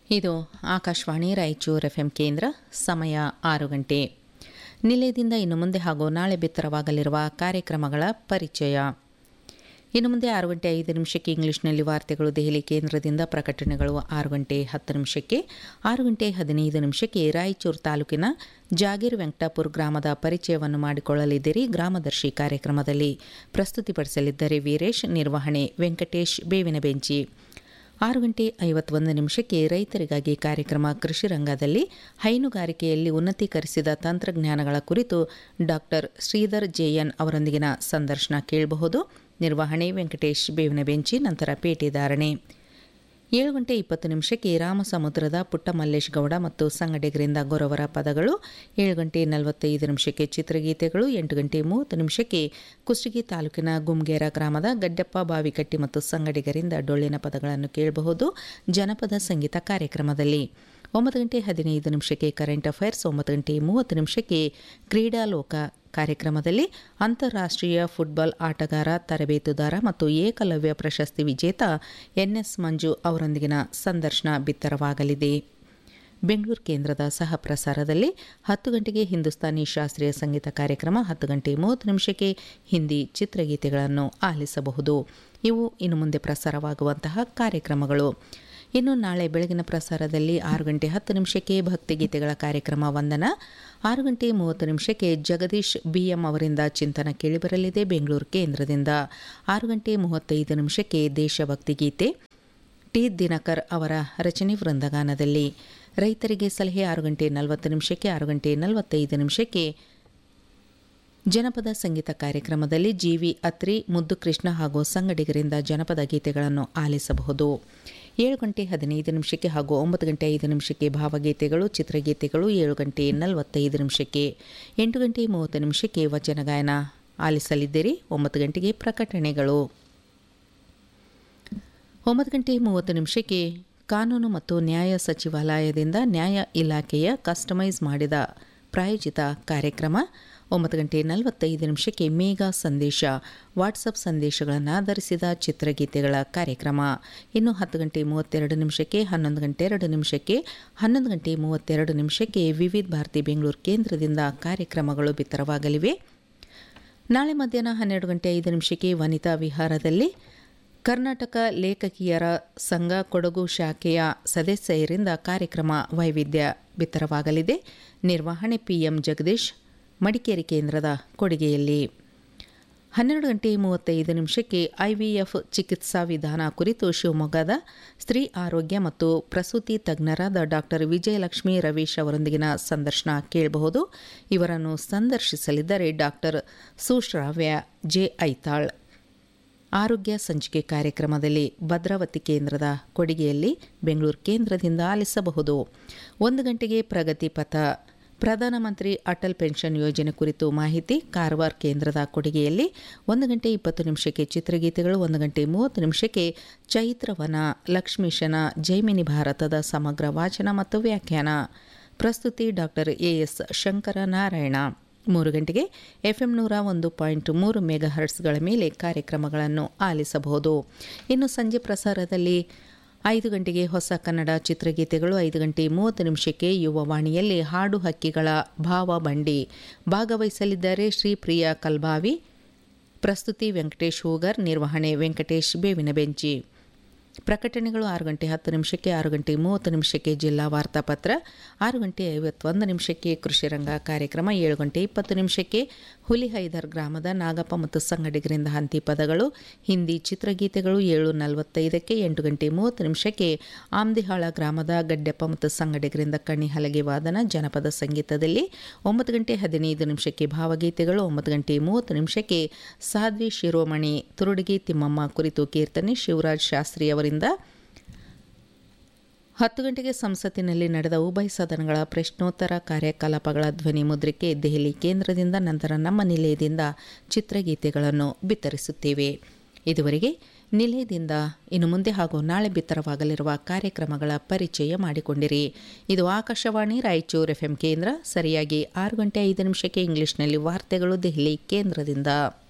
ಇದು ಆಕಾಶವಾಣಿ ರಾಯಚೂರು ಎಫ್ಎಂ ಕೇಂದ್ರ. ಸಮಯ 6 ಗಂಟೆ. ನಿಲಯದಿಂದ ಇನ್ನು ಮುಂದೆ ಹಾಗೂ ನಾಳೆ ಬಿತ್ತರವಾಗಲಿರುವ ಕಾರ್ಯಕ್ರಮಗಳ ಪರಿಚಯ. ಇನ್ನು ಮುಂದೆ 6 ಗಂಟೆ 5 ನಿಮಿಷಕ್ಕೆ ಇಂಗ್ಲಿಷ್ನಲ್ಲಿ ವಾರ್ತೆಗಳು ದೆಹಲಿ ಕೇಂದ್ರದಿಂದ. ಪ್ರಕಟಣೆಗಳು 6 ಗಂಟೆ 10 ನಿಮಿಷಕ್ಕೆ. 6 ಗಂಟೆ 15 ನಿಮಿಷಕ್ಕೆ ರಾಯಚೂರು ತಾಲೂಕಿನ ಜಾಗೀರ್ ವೆಂಕಟಾಪುರ ಗ್ರಾಮದ ಪರಿಚಯವನ್ನು ಮಾಡಿಕೊಳ್ಳಲಿದ್ದೀರಿ. ಗ್ರಾಮದರ್ಶಿ ಕಾರ್ಯಕ್ರಮದಲ್ಲಿ ಪ್ರಸ್ತುತಿಪಡಿಸಲಿದ್ದಾರೆ ವೀರೇಶ್. ನಿರ್ವಹಣೆ ವೆಂಕಟೇಶ್ ಬೇವಿನ ಬೆಂಚಿ. 6 ಗಂಟೆ 51 ನಿಮಿಷಕ್ಕೆ ರೈತರಿಗಾಗಿ ಕಾರ್ಯಕ್ರಮ ಕೃಷಿ ರಂಗದಲ್ಲಿ ಹೈನುಗಾರಿಕೆಯಲ್ಲಿ ಉನ್ನತೀಕರಿಸಿದ ತಂತ್ರಜ್ಞಾನಗಳ ಕುರಿತು ಡಾಕ್ಟರ್ ಶ್ರೀಧರ್ ಜೆಎನ್ ಅವರೊಂದಿಗಿನ ಸಂದರ್ಶನ ಕೇಳಬಹುದು. ನಿರ್ವಹಣೆ ವೆಂಕಟೇಶ್ ಬೇವಿನ ಬೆಂಚಿ. ನಂತರ ಪೇಟೆದಾರಣೆ. 7 ಗಂಟೆ 20 ನಿಮಿಷಕ್ಕೆ ರಾಮಸಮುದ್ರದ ಪುಟ್ಟಮಲ್ಲೇಶ್ ಗೌಡ ಮತ್ತು ಸಂಗಡಿಗರಿಂದ ಗೊರವರ ಪದಗಳು. 7 ಗಂಟೆ 45 ನಿಮಿಷಕ್ಕೆ ಚಿತ್ರಗೀತೆಗಳು. 8 ಗಂಟೆ 30 ನಿಮಿಷಕ್ಕೆ ಕುಷ್ಟಗಿ ತಾಲೂಕಿನ ಗುಮ್ಗೇರ ಗ್ರಾಮದ ಗಡ್ಡಪ್ಪ ಬಾವಿಕಟ್ಟಿ ಮತ್ತು ಸಂಗಡಿಗರಿಂದ ಡೊಳ್ಳಿನ ಪದಗಳನ್ನು ಕೇಳಬಹುದು ಜನಪದ ಸಂಗೀತ ಕಾರ್ಯಕ್ರಮದಲ್ಲಿ. 9 ಗಂಟೆ 15 ನಿಮಿಷಕ್ಕೆ ಕರೆಂಟ್ ಅಫೈರ್ಸ್. 9 ಗಂಟೆ 30 ನಿಮಿಷಕ್ಕೆ ಕ್ರೀಡಾಲೋಕ ಕಾರ್ಯಕ್ರಮದಲ್ಲಿ ಅಂತಾರಾಷ್ಟ್ರೀಯ ಫುಟ್ಬಾಲ್ ಆಟಗಾರ, ತರಬೇತುದಾರ ಮತ್ತು ಏಕಲವ್ಯ ಪ್ರಶಸ್ತಿ ವಿಜೇತ ಎನ್ಎಸ್ ಮಂಜು ಅವರೊಂದಿಗಿನ ಸಂದರ್ಶನ ಬಿತ್ತರವಾಗಲಿದೆ. ಬೆಂಗಳೂರು ಕೇಂದ್ರದ ಸಹ ಪ್ರಸಾರದಲ್ಲಿ 10 ಗಂಟೆಗೆ ಹಿಂದೂಸ್ತಾನಿ ಶಾಸ್ತ್ರೀಯ ಸಂಗೀತ ಕಾರ್ಯಕ್ರಮ. 10 ಗಂಟೆ 30 ನಿಮಿಷಕ್ಕೆ ಹಿಂದಿ ಚಿತ್ರಗೀತೆಗಳನ್ನು ಆಲಿಸಬಹುದು. ಇವು ಇನ್ನು ಮುಂದೆ ಪ್ರಸಾರವಾಗುವಂತಹ ಕಾರ್ಯಕ್ರಮಗಳು. ಇನ್ನು ನಾಳೆ ಬೆಳಗಿನ ಪ್ರಸಾರದಲ್ಲಿ 6 ಗಂಟೆ 10 ನಿಮಿಷಕ್ಕೆ ಭಕ್ತಿಗೀತೆಗಳ ಕಾರ್ಯಕ್ರಮ ವಂದನ. 6 ಗಂಟೆ 30 ನಿಮಿಷಕ್ಕೆ ಜಗದೀಶ್ ಬಿಎಂ ಅವರಿಂದ ಚಿಂತನ ಕೇಳಿಬರಲಿದೆ ಬೆಂಗಳೂರು ಕೇಂದ್ರದಿಂದ. 6 ಗಂಟೆ 35 ನಿಮಿಷಕ್ಕೆ ದೇಶಭಕ್ತಿ ಗೀತೆ ಟಿ ದಿನಕರ್ ಅವರ ರಚನೆ ವೃಂದಗಾನದಲ್ಲಿ. ರೈತರಿಗೆ ಸಲಹೆ 6 ಗಂಟೆ 40 ನಿಮಿಷಕ್ಕೆ. 6 ಗಂಟೆ 45 ನಿಮಿಷಕ್ಕೆ ಜನಪದ ಸಂಗೀತ ಕಾರ್ಯಕ್ರಮದಲ್ಲಿ ಜಿವಿ ಅತ್ರಿ, ಮುದ್ದು ಕೃಷ್ಣ ಹಾಗೂ ಸಂಗಡಿಗರಿಂದ ಜನಪದ ಗೀತೆಗಳನ್ನು ಆಲಿಸಬಹುದು. 7 ಗಂಟೆ 15 ನಿಮಿಷಕ್ಕೆ ಹಾಗೂ 9 ಗಂಟೆ 5 ನಿಮಿಷಕ್ಕೆ ಭಾವಗೀತೆಗಳು, ಚಿತ್ರಗೀತೆಗಳು. 7 ಗಂಟೆ 45 ನಿಮಿಷಕ್ಕೆ. 8 ಗಂಟೆ 30 ನಿಮಿಷಕ್ಕೆ ವಚನ ಗಾಯನ ಆಲಿಸಲಿದ್ದೀರಿ. 9 ಗಂಟೆಗೆ ಪ್ರಕಟಣೆಗಳು. 9 ಗಂಟೆ 30 ನಿಮಿಷಕ್ಕೆ ಕಾನೂನು ಮತ್ತು ನ್ಯಾಯ ಸಚಿವಾಲಯದಿಂದ ನ್ಯಾಯ ಇಲಾಖೆಯ ಕಸ್ಟಮೈಸ್ ಮಾಡಿದ ಪ್ರಾಯೋಜಿತ ಕಾರ್ಯಕ್ರಮ. 9 ಗಂಟೆ 45 ನಿಮಿಷಕ್ಕೆ ಮೇಘಾ ಸಂದೇಶ, ವಾಟ್ಸಪ್ ಸಂದೇಶಗಳನ್ನು ಆಧರಿಸಿದ ಚಿತ್ರಗೀತೆಗಳ ಕಾರ್ಯಕ್ರಮ. ಇನ್ನು 10 ಗಂಟೆ 32 ನಿಮಿಷಕ್ಕೆ, 11 ಗಂಟೆ 2 ನಿಮಿಷಕ್ಕೆ, 11 ಗಂಟೆ 32 ನಿಮಿಷಕ್ಕೆ ವಿವಿಧ ಭಾರತಿ ಬೆಂಗಳೂರು ಕೇಂದ್ರದಿಂದ ಕಾರ್ಯಕ್ರಮಗಳು ಬಿತ್ತರವಾಗಲಿವೆ. ನಾಳೆ ಮಧ್ಯಾಹ್ನ 12 ಗಂಟೆ 5 ನಿಮಿಷಕ್ಕೆ ವನಿತಾ ವಿಹಾರದಲ್ಲಿ ಕರ್ನಾಟಕ ಲೇಖಕಿಯರ ಸಂಘ ಕೊಡಗು ಶಾಖೆಯ ಸದಸ್ಯರಿಂದ ಕಾರ್ಯಕ್ರಮ ವೈವಿಧ್ಯ ಬಿತ್ತರವಾಗಲಿದೆ. ನಿರ್ವಹಣೆ ಪಿಎಂ ಜಗದೀಶ್, ಮಡಿಕೇರಿ ಕೇಂದ್ರದ ಕೊಡುಗೆಯಲ್ಲಿ. 12 ಗಂಟೆ 35 ನಿಮಿಷಕ್ಕೆ ಐವಿಎಫ್ ಚಿಕಿತ್ಸಾ ವಿಧಾನ ಕುರಿತು ಶಿವಮೊಗ್ಗದ ಸ್ತ್ರೀ ಆರೋಗ್ಯ ಮತ್ತು ಪ್ರಸೂತಿ ತಜ್ಞರಾದ ಡಾಕ್ಟರ್ ವಿಜಯಲಕ್ಷ್ಮಿ ರವೀಶ್ ಅವರೊಂದಿಗಿನ ಸಂದರ್ಶನ ಕೇಳಬಹುದು. ಇವರನ್ನು ಸಂದರ್ಶಿಸಲಿದ್ದಾರೆ ಡಾಕ್ಟರ್ ಸುಶ್ರಾವ್ಯ ಜೆ ಐತಾಳ್. ಆರೋಗ್ಯ ಸಂಚಿಕೆ ಕಾರ್ಯಕ್ರಮದಲ್ಲಿ ಭದ್ರಾವತಿ ಕೇಂದ್ರದ ಕೊಡುಗೆಯಲ್ಲಿ ಬೆಂಗಳೂರು ಕೇಂದ್ರದಿಂದ ಆಲಿಸಬಹುದು. 1 ಗಂಟೆಗೆ ಪ್ರಗತಿ ಪಥ, ಪ್ರಧಾನಮಂತ್ರಿ ಅಟಲ್ ಪೆನ್ಷನ್ ಯೋಜನೆ ಕುರಿತು ಮಾಹಿತಿ, ಕಾರವಾರ ಕೇಂದ್ರದ ಕೊಡುಗೆಯಲ್ಲಿ. 1 ಗಂಟೆ 20 ನಿಮಿಷಕ್ಕೆ ಚಿತ್ರಗೀತೆಗಳು. 1 ಗಂಟೆ 30 ನಿಮಿಷಕ್ಕೆ ಚೈತ್ರವನ, ಲಕ್ಷ್ಮೀಶನ ಜೈಮಿನಿ ಭಾರತದ ಸಮಗ್ರ ವಾಚನ ಮತ್ತು ವ್ಯಾಖ್ಯಾನ. ಪ್ರಸ್ತುತಿ ಡಾಕ್ಟರ್ ಎಎಸ್ ಶಂಕರನಾರಾಯಣ. 3 ಗಂಟೆಗೆ FM 101.3 ಮೆಗಾಹರ್ಟ್ಸ್ಗಳ ಮೇಲೆ ಕಾರ್ಯಕ್ರಮಗಳನ್ನು ಆಲಿಸಬಹುದು. ಇನ್ನು ಸಂಜೆ ಪ್ರಸಾರದಲ್ಲಿ 5 ಗಂಟೆಗೆ ಹೊಸ ಕನ್ನಡ ಚಿತ್ರಗೀತೆಗಳು. 5 ಗಂಟೆ 30 ನಿಮಿಷಕ್ಕೆ ಯುವವಾಣಿಯಲ್ಲಿ ಹಾಡು ಹಕ್ಕಿಗಳ ಭಾವ ಬಂಡಿ. ಭಾಗವಹಿಸಲಿದ್ದಾರೆ ಶ್ರೀಪ್ರಿಯಾ ಕಲ್ಬಾವಿ. ಪ್ರಸ್ತುತಿ ವೆಂಕಟೇಶ್ ಹೂಗರ್. ನಿರ್ವಹಣೆ ವೆಂಕಟೇಶ್ ಬೇವಿನ ಬೆಂಚಿ. ಪ್ರಕಟಣೆಗಳು 6 ಗಂಟೆ 10 ನಿಮಿಷಕ್ಕೆ. 6 ಗಂಟೆ 30 ನಿಮಿಷಕ್ಕೆ ಜಿಲ್ಲಾ ವಾರ್ತಾಪತ್ರ. 6 ಗಂಟೆ 51 ನಿಮಿಷಕ್ಕೆ ಕೃಷಿ ರಂಗ ಕಾರ್ಯಕ್ರಮ. 7 ಗಂಟೆ 20 ನಿಮಿಷಕ್ಕೆ ಹುಲಿಹೈದರ್ ಗ್ರಾಮದ ನಾಗಪ್ಪ ಮತ್ತು ಸಂಗಡಿಗರಿಂದ ಹಂತಿ ಪದಗಳು, ಹಿಂದಿ ಚಿತ್ರಗೀತೆಗಳು. 7:45ಕ್ಕೆ. 8 ಗಂಟೆ 30 ನಿಮಿಷಕ್ಕೆ ಆಮ್ದಿಹಾಳ ಗ್ರಾಮದ ಗಡ್ಡೆಪ್ಪ ಮತ್ತು ಸಂಗಡಿಗರಿಂದ ಕಣ್ಣಿ ಹಲಗೆ ವಾದನ ಜನಪದ ಸಂಗೀತದಲ್ಲಿ. 9 ಗಂಟೆ 15 ನಿಮಿಷಕ್ಕೆ ಭಾವಗೀತೆಗಳು. 9 ಗಂಟೆ 30 ನಿಮಿಷಕ್ಕೆ ಸಾಧ್ವಿ ಶಿರೋಮಣಿ ತುರುಡಿಗಿ ತಿಮ್ಮಮ್ಮ ಕುರಿತು ಕೀರ್ತನೆ ಶಿವರಾಜ್ ಶಾಸ್ತ್ರಿ ಅವರಿಂದ. 10 ಗಂಟೆಗೆ ಸಂಸತ್ತಿನಲ್ಲಿ ನಡೆದ ಉಭಯ ಸದನಗಳ ಪ್ರಶ್ನೋತ್ತರ ಕಾರ್ಯಕಲಾಪಗಳ ಧ್ವನಿ ಮುದ್ರಿಕೆ ದೆಹಲಿ ಕೇಂದ್ರದಿಂದ. ನಂತರ ನಮ್ಮ ನಿಲಯದಿಂದ ಚಿತ್ರಗೀತೆಗಳನ್ನು ಬಿತ್ತರಿಸುತ್ತೇವೆ. ಇದುವರೆಗೆ ನಿಲಯದಿಂದ ಇನ್ನು ಮುಂದೆ ಹಾಗೂ ನಾಳೆ ಬಿತ್ತರವಾಗಲಿರುವ ಕಾರ್ಯಕ್ರಮಗಳ ಪರಿಚಯ ಮಾಡಿಕೊಂಡಿರಿ. ಇದು ಆಕಾಶವಾಣಿ ರಾಯಚೂರು ಎಫ್ಎಂ ಕೇಂದ್ರ. ಸರಿಯಾಗಿ 6 ಗಂಟೆ 5 ನಿಮಿಷಕ್ಕೆ ಇಂಗ್ಲಿಷ್ನಲ್ಲಿ ವಾರ್ತೆಗಳು ದೆಹಲಿ ಕೇಂದ್ರದಿಂದ.